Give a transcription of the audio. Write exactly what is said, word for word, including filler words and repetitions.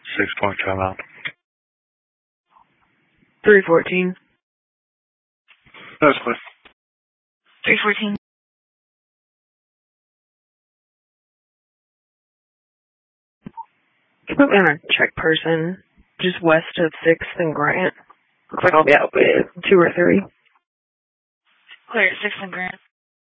Six point timeout. Three fourteen. That's clear. Three fourteen. Put me on a check person just west of sixth and Grant. Looks like I'll be out with two or three. Clear, sixth and Grant.